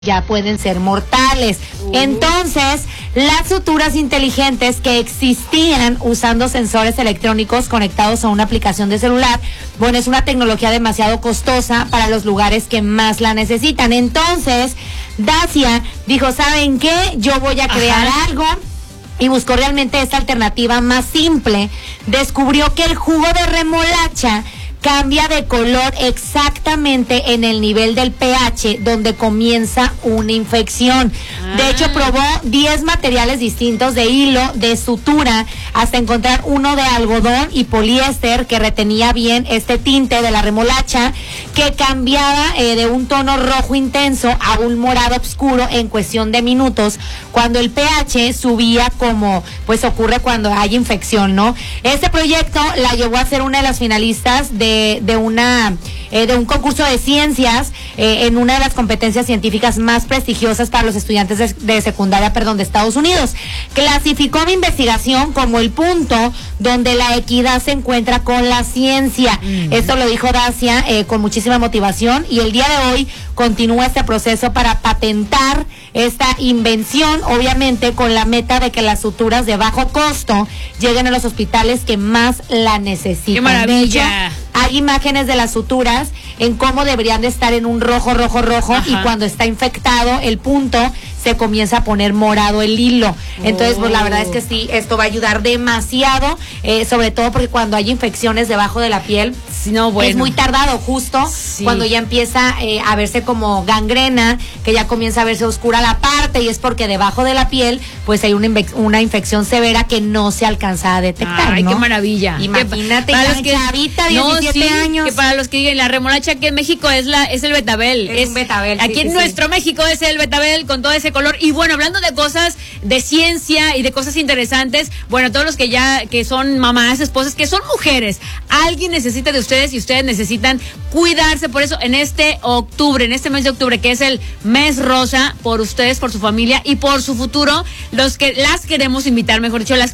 ya pueden ser mortales. Entonces, las suturas inteligentes que existían usando sensores electrónicos conectados a una aplicación de celular, bueno, es una tecnología demasiado costosa para los lugares que más la necesitan. Entonces, Dacia dijo, ¿saben qué? Yo voy a crear algo. Y buscó realmente esta alternativa más simple. Descubrió que el jugo de remolacha cambia de color exactamente en el nivel del pH donde comienza una infección. De hecho, probó 10 materiales distintos de hilo, de sutura, hasta encontrar uno de algodón y poliéster que retenía bien este tinte de la remolacha, que cambiaba de un tono rojo intenso a un morado oscuro en cuestión de minutos, cuando el pH subía, como pues ocurre cuando hay infección, ¿no? Este proyecto la llevó a ser una de las finalistas de un concurso de ciencias en una de las competencias científicas más prestigiosas para los estudiantes de secundaria, de Estados Unidos. Clasificó mi investigación como el punto donde la equidad se encuentra con la ciencia. Esto lo dijo Dacia con muchísima motivación, y el día de hoy continúa este proceso para patentar esta invención, obviamente con la meta de que las suturas de bajo costo lleguen a los hospitales que más la necesitan. ¡Qué maravilla! Hay imágenes de las suturas en cómo deberían de estar en un rojo, y cuando está infectado el punto se comienza a poner morado el hilo. Entonces, pues la verdad es que sí, esto va a ayudar demasiado, sobre todo porque cuando hay infecciones debajo de la piel, es muy tardado, justo cuando ya empieza a verse como gangrena, que ya comienza a verse oscura la parte, y es porque debajo de la piel pues hay una infección severa que no se alcanza a detectar. Ay, ¿no? qué maravilla. Imagínate, chavita, 17 años. Que para los que digan, la remolacha aquí en México es el betabel. Es un betabel. Aquí en nuestro México es el betabel con todo ese color. Y bueno, hablando de cosas de ciencia y de cosas interesantes, bueno, todos los que son mamás, esposas, que son mujeres, alguien necesita de ustedes y ustedes necesitan cuidarse. Por eso en este mes de octubre, que es el mes rosa, por ustedes, por su familia y por su futuro, las queremos invitar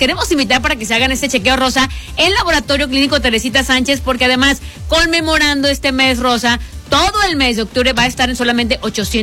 para que se hagan este chequeo rosa en Laboratorio Clínico Teresita Sánchez, porque además, conmemorando este mes rosa, todo el mes de octubre va a estar en solamente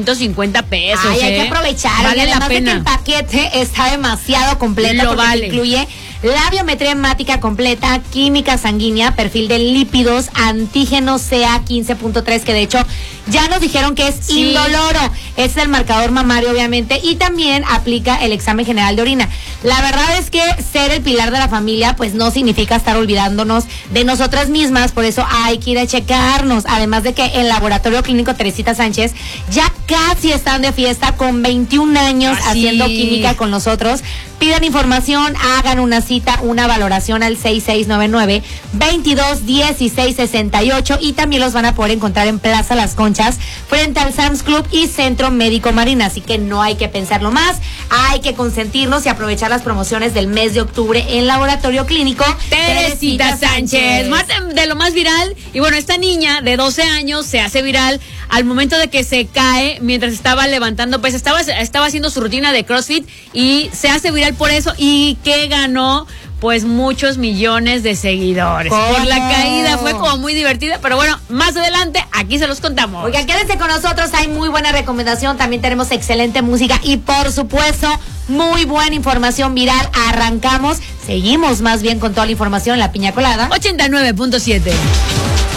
850 pesos. Ay, hay que aprovechar. Vale la pena. El paquete está demasiado completo, porque incluye la biometría hemática completa, química sanguínea, perfil de lípidos, antígeno CA15.3, que de hecho ya nos dijeron que es indoloro. Es el marcador mamario, obviamente, y también aplica el examen general de orina. La verdad es que ser el pilar de la familia pues no significa estar olvidándonos de nosotras mismas, por eso hay que ir a checarnos. Además de que el Laboratorio Clínico Teresita Sánchez ya casi están de fiesta, con 21 años haciendo química con nosotros. Pidan información, hagan una cita, una valoración al 6699-221668, y también los van a poder encontrar en Plaza Las Conchas, frente al Sam's Club y Centro Médico Marina. Así que no hay que pensarlo más, hay que consentirnos y aprovechar las promociones del mes de octubre en Laboratorio Clínico Teresita Sánchez. Más de lo más viral, y bueno, esta niña de 12 años se hace viral al momento de que se cae mientras estaba levantando, pues estaba haciendo su rutina de CrossFit, y se hace viral por eso, y que ganó pues muchos millones de seguidores. Por la caída, fue como muy divertida, pero bueno, más adelante aquí se los contamos. Oigan, quédense con nosotros, hay muy buena recomendación, también tenemos excelente música y por supuesto muy buena información viral. Arrancamos, seguimos más bien con toda la información en La Piña Colada 89.7.